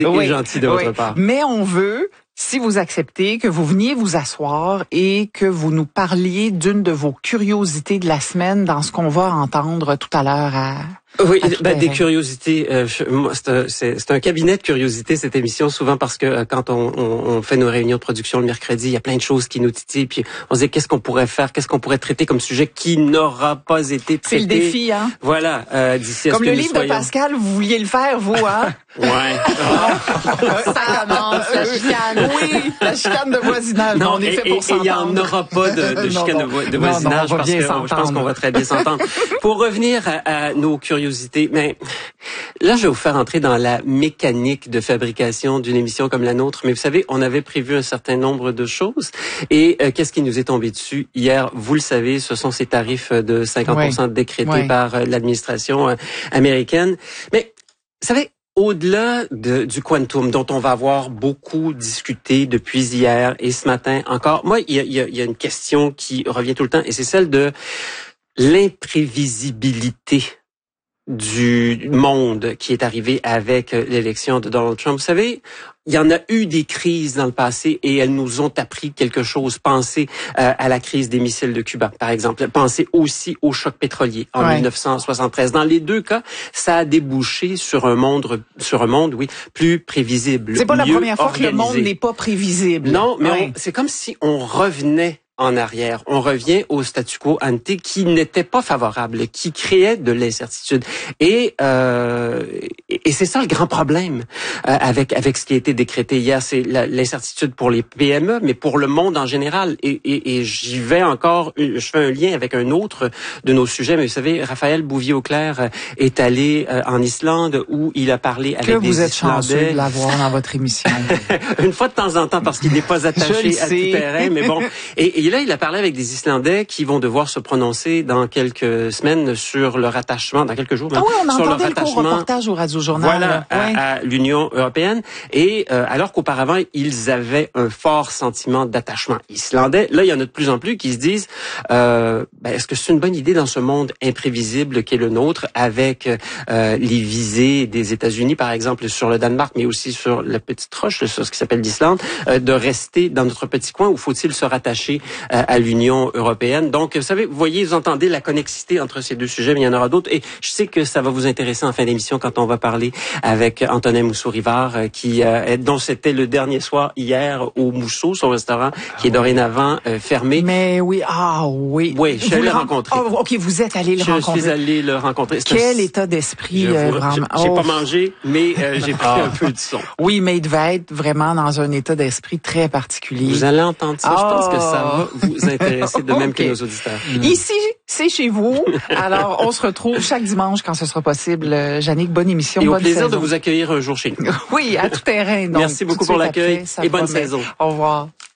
C'est gentil de votre part. Mais on veut, si vous acceptez, que vous veniez vous asseoir et que vous nous parliez d'une de vos curiosités de la semaine dans ce qu'on va entendre tout à l'heure Oui, des curiosités. C'est un cabinet de curiosités, cette émission, souvent parce que quand on fait nos réunions de production le mercredi, il y a plein de choses qui nous titillent, puis on se dit qu'est-ce qu'on pourrait faire, qu'est-ce qu'on pourrait traiter comme sujet qui n'aura pas été traité. C'est le défi, hein? Voilà, d'ici à comme ce que le nous livre soyons... de Pascal, vous vouliez le faire, vous, hein? Ouais. Ça commence, la chicane. Oui, la chicane de voisinage. Non, on est fait pour s'entendre. Il y en aura pas de chicane de voisinage parce que je pense qu'on va très bien s'entendre. Pour revenir à nos curiosités, mais là, je vais vous faire entrer dans la mécanique de fabrication d'une émission comme la nôtre. Mais vous savez, on avait prévu un certain nombre de choses. Et qu'est-ce qui nous est tombé dessus hier? Vous le savez, ce sont ces tarifs de 50% décrétés par l'administration américaine. Mais, vous savez, au-delà du quantum, dont on va avoir beaucoup discuté depuis hier et ce matin encore, moi, il y a une question qui revient tout le temps, et c'est celle de l'imprévisibilité du monde qui est arrivé avec l'élection de Donald Trump. Vous savez, il y en a eu des crises dans le passé et elles nous ont appris quelque chose. Pensez à la crise des missiles de Cuba, par exemple. Pensez aussi au choc pétrolier en 1973. Dans les deux cas, ça a débouché sur un monde, oui, plus prévisible. C'est pas la première fois organisé. que le monde n'est pas prévisible. Non, mais c'est comme si on revenait en arrière. On revient au statu quo ante qui n'était pas favorable, qui créait de l'incertitude. Et c'est ça le grand problème avec ce qui a été décrété hier, c'est l'incertitude pour les PME, mais pour le monde en général. Et j'y vais encore, je fais un lien avec un autre de nos sujets, mais vous savez, Raphaël Bouvier-Auclair est allé en Islande où il a parlé avec des Islandais. Que vous êtes chanceux de l'avoir dans votre émission. Une fois de temps en temps, parce qu'il n'est pas attaché à tout terrain, mais bon. Et là, il a parlé avec des Islandais qui vont devoir se prononcer dans quelques semaines sur leur attachement, dans quelques jours, même, on sur leur entendait le attachement, reportage au Radio-Journal. voilà, à l'Union européenne. Et alors qu'auparavant, ils avaient un fort sentiment d'attachement islandais. Là, il y en a de plus en plus qui se disent, est-ce que c'est une bonne idée dans ce monde imprévisible qu'est le nôtre, avec les visées des États-Unis, par exemple, sur le Danemark, mais aussi sur la petite roche, sur ce qui s'appelle l'Islande, de rester dans notre petit coin, ou faut-il se rattacher à l'Union européenne? Donc, vous savez, vous entendez la connexité entre ces deux sujets, mais il y en aura d'autres. Et je sais que ça va vous intéresser en fin d'émission quand on va parler avec Antonin Mousseau-Rivard, dont c'était le dernier soir hier au Mousseau, son restaurant, qui est dorénavant fermé. Mais oui, Oui, je suis allé le rencontrer. Oh, OK, vous êtes allé le rencontrer. Je suis allé le rencontrer. Quel état d'esprit, vraiment. J'ai pas mangé, mais j'ai pris un peu de son. Oui, mais il devait être vraiment dans un état d'esprit très particulier. Vous allez entendre ça. Je pense que ça va vous intéresser de même que nos auditeurs. Ici, c'est chez vous. Alors, on se retrouve chaque dimanche quand ce sera possible. Jannick, bonne émission. Et bonne au plaisir saison. de vous accueillir un jour chez nous. Oui, à tout terrain. Donc, merci beaucoup pour l'accueil et bonne saison. Au revoir.